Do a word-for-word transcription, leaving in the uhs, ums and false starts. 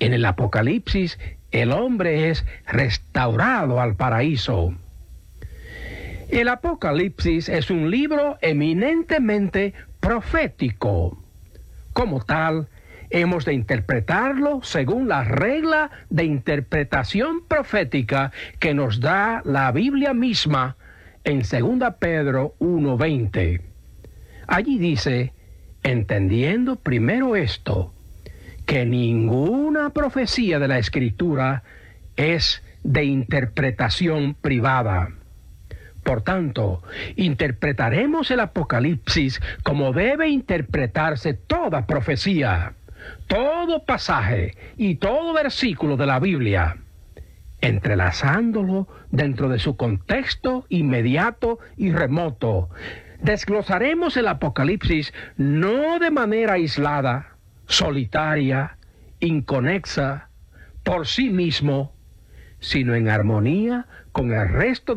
En el Apocalipsis, el hombre es restaurado al paraíso. El Apocalipsis es un libro eminentemente profético. Como tal, hemos de interpretarlo según la regla de interpretación profética que nos da la Biblia misma en segunda Pedro uno veinte. Allí dice, entendiendo primero esto, que ninguna profecía de la Escritura es de interpretación privada. Por tanto, interpretaremos el Apocalipsis como debe interpretarse toda profecía, todo pasaje y todo versículo de la Biblia, entrelazándolo dentro de su contexto inmediato y remoto. Desglosaremos el Apocalipsis no de manera aislada, solitaria, inconexa, por sí mismo, sino en armonía con el resto